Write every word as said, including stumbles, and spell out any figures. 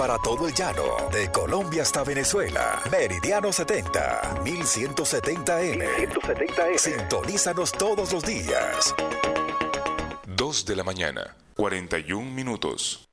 Para todo el llano, de Colombia hasta Venezuela. Meridiano setenta, mil ciento setenta eme. Sintonízanos todos los días. dos de la mañana, cuarenta y un minutos.